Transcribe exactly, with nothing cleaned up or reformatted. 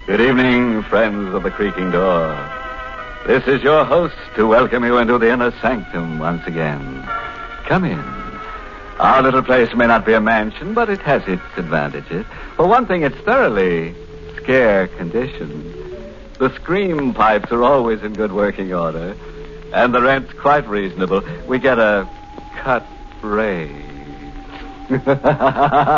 Good evening, friends of the creaking door. This is your host to welcome you into the inner sanctum once again. Come in. Our little place may not be a mansion, but it has its advantages. For one thing, it's thoroughly scare conditioned. The scream pipes are always in good working order, and the rent's quite reasonable. We get a cut rate.